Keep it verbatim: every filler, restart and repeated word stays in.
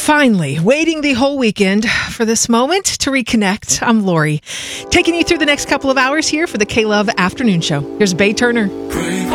Finally, waiting the whole weekend for this moment to reconnect. I'm Lori, taking you through the next couple of hours here for the K-Love Afternoon Show. Here's Bay Turner.